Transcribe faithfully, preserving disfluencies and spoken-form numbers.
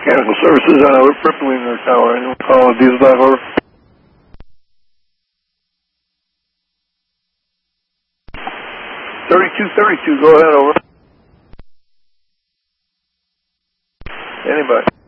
Mechanical services on uh, Ripley Tower. Anyone call a diesel dive over? thirty-two thirty-two, go ahead, over. Anybody?